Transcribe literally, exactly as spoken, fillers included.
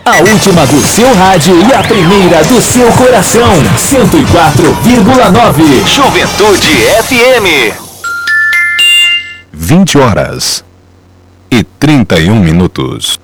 A última do seu rádio e a primeira do seu coração. cento e quatro vírgula nove. Juventude F M. vinte horas e trinta e um minutos.